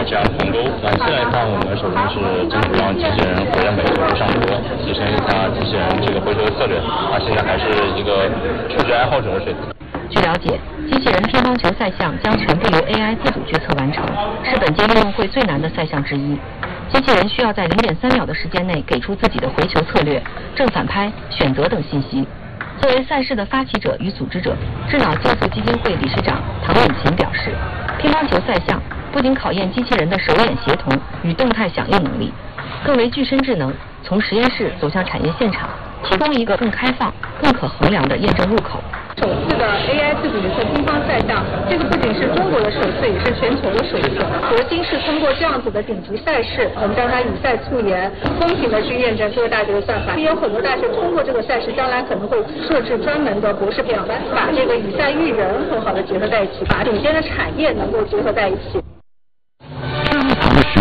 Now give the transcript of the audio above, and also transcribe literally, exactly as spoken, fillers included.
这样的鸿沟。短期来看，我们首先是争取让机器人回到美国去上桌，提升一下机器人这个回收的策略。它现在还是一个数据爱好者的水平。 据了解，机器人乒乓球赛项将全部由 A I 自主决策完成，是本届运动会最难的赛项之一。机器人需要在零点三秒的时间内给出自己的回球策略、正反拍、选择等信息。作为赛事的发起者与组织者，智脑建塑基金会理事长唐永琴表示，乒乓球赛项不仅考验机器人的手眼协同与动态响应能力，更为具身智能从实验室走向产业现场，提供一个更开放、更可衡量的验证入口。 首次的 A I 自主决策乒乓赛项，这个不仅是中国的首次，也是全球的首次。核心是通过这样子的顶级赛事，我们将它以赛促研，公平的去验证各个大学的算法。也有很多大学通过这个赛事，将来可能会设置专门的博士培养班，把这个以赛育人很好的结合在一起，把顶尖的产业能够结合在一起。